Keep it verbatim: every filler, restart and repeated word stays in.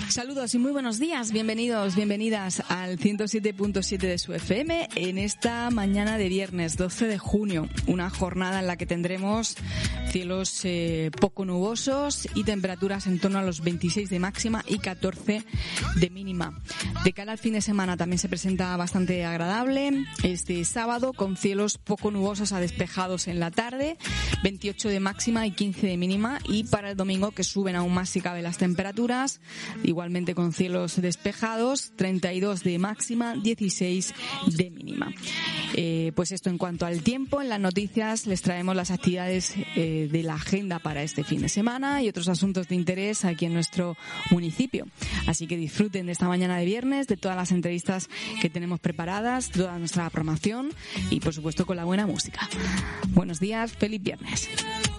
Saludos y muy buenos días, bienvenidos, bienvenidas al ciento siete punto siete de su F M en esta mañana de viernes doce de junio, una jornada en la que tendremos cielos eh, poco nubosos y temperaturas en torno a los veintiséis de máxima y catorce de mínima. De cara al fin de semana también se presenta bastante agradable este sábado con cielos poco nubosos a despejados en la tarde, veintiocho de máxima y quince de mínima, y para el domingo que suben aún más si cabe las temperaturas, igualmente con cielos despejados, treinta y dos de máxima, dieciséis de mínima. Eh, pues esto en cuanto al tiempo. En las noticias les traemos las actividades eh, de la agenda para este fin de semana y otros asuntos de interés aquí en nuestro municipio. Así que disfruten de esta mañana de viernes, de todas las entrevistas que tenemos preparadas, toda nuestra programación y por supuesto con la buena música. Buenos días, feliz viernes.